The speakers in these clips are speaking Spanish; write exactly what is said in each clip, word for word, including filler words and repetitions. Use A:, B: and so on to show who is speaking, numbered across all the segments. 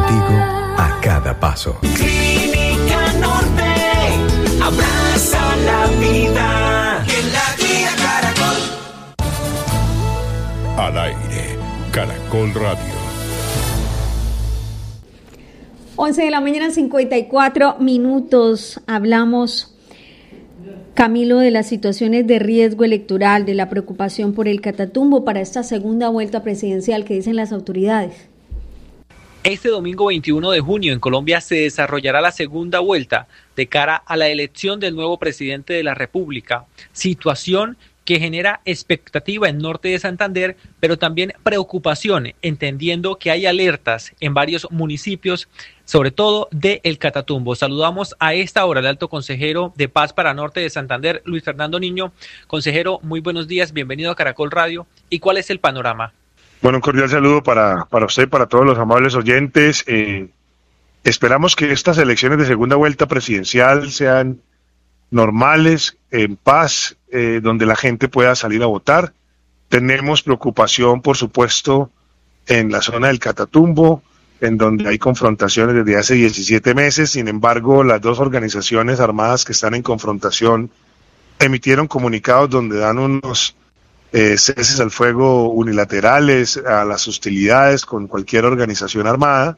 A: contigo a cada paso.
B: Clínica Norte, abraza la vida. En la guía Caracol.
C: Al aire, Caracol Radio.
D: once de la mañana, cincuenta y cuatro minutos. Hablamos, Camilo, de las situaciones de riesgo electoral, de la preocupación por el Catatumbo para esta segunda vuelta presidencial que dicen las autoridades.
E: Este domingo veintiuno de junio en Colombia se desarrollará la segunda vuelta de cara a la elección del nuevo presidente de la República, situación que genera expectativa en Norte de Santander, pero también preocupación, entendiendo que hay alertas en varios municipios, sobre todo de El Catatumbo. Saludamos a esta hora al alto consejero de Paz para Norte de Santander, Luis Fernando Niño. Consejero, muy buenos días, bienvenido a Caracol Radio. ¿Y cuál es el panorama?
F: Bueno, un cordial saludo para, para usted y para todos los amables oyentes. Eh, esperamos que estas elecciones de segunda vuelta presidencial sean normales, en paz, eh, donde la gente pueda salir a votar. Tenemos preocupación, por supuesto, en la zona del Catatumbo, en donde hay confrontaciones desde hace diecisiete meses. Sin embargo, las dos organizaciones armadas que están en confrontación emitieron comunicados donde dan unos eh, ceses al fuego unilaterales a las hostilidades con cualquier organización armada.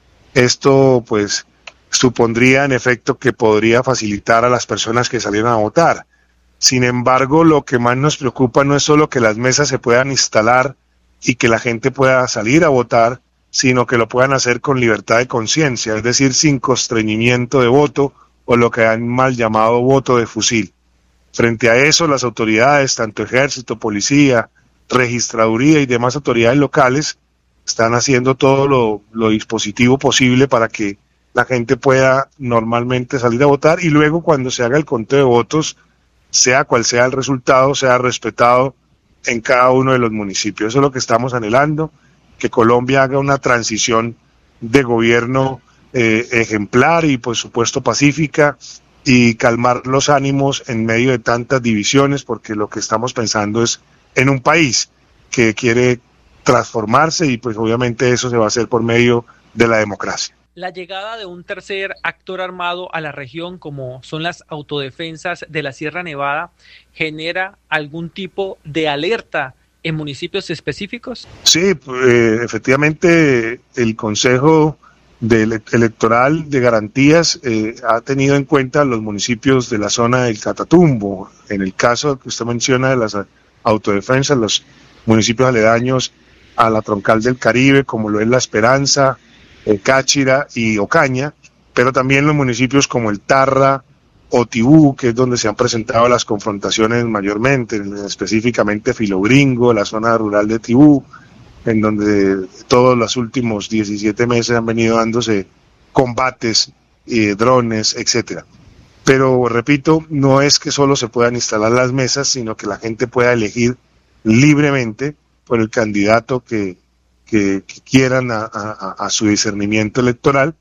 F: Esto, pues, supondría en efecto que podría facilitar a las personas que salieran a votar. Sin embargo, lo que más nos preocupa no es solo que las mesas se puedan instalar y que la gente pueda salir a votar, sino que lo puedan hacer con libertad de conciencia, es decir, sin constreñimiento de voto o lo que han mal llamado voto de fusil. Frente a eso, las autoridades, tanto ejército, policía, registraduría y demás autoridades locales, están haciendo todo lo, lo dispositivo posible para que la gente pueda normalmente salir a votar y luego cuando se haga el conteo de votos, sea cual sea el resultado, sea respetado en cada uno de los municipios. Eso es lo que estamos anhelando, que Colombia haga una transición de gobierno eh, ejemplar y por supuesto pacífica y calmar los ánimos en medio de tantas divisiones, porque lo que estamos pensando es en un país que quiere transformarse y pues obviamente eso se va a hacer por medio de la democracia.
E: La llegada de un tercer actor armado a la región, como son las autodefensas de la Sierra Nevada, ¿genera algún tipo de alerta en municipios específicos?
F: Sí, eh, efectivamente el Consejo de ele- Electoral de Garantías eh, ha tenido en cuenta los municipios de la zona del Catatumbo. En el caso que usted menciona de las autodefensas, los municipios aledaños a la Troncal del Caribe, como lo es La Esperanza, eh, Cáchira y Ocaña, pero también los municipios como el Tarra o Tibú, que es donde se han presentado las confrontaciones mayormente, específicamente Filogringo, la zona rural de Tibú, en donde todos los últimos diecisiete meses han venido dándose combates, eh, drones, etcétera. Pero repito, no es que solo se puedan instalar las mesas, sino que la gente pueda elegir libremente por el candidato que, que, que quieran a, a, a su discernimiento electoral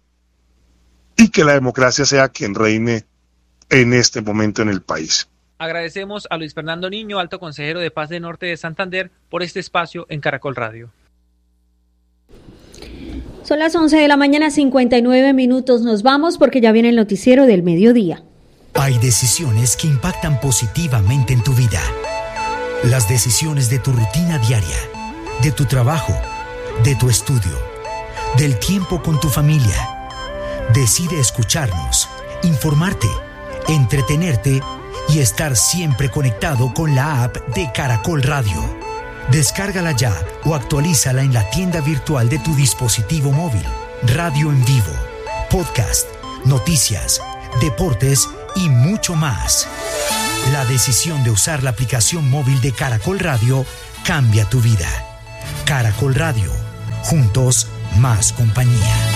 F: y que la democracia sea quien reine en este momento en el país.
E: Agradecemos a Luis Fernando Niño, alto consejero de Paz de Norte de Santander, por este espacio en Caracol Radio.
D: Son las once de la mañana, cincuenta y nueve minutos. Nos vamos porque ya viene el noticiero del mediodía.
G: Hay decisiones que impactan positivamente en tu vida. Las decisiones de tu rutina diaria, de tu trabajo, de tu estudio, del tiempo con tu familia. Decide escucharnos, informarte, entretenerte y estar siempre conectado con la app de Caracol Radio. Descárgala ya o actualízala en la tienda virtual de tu dispositivo móvil. Radio en vivo, podcast, noticias, deportes y mucho más. La decisión de usar la aplicación móvil de Caracol Radio cambia tu vida. Caracol Radio, juntos más compañía.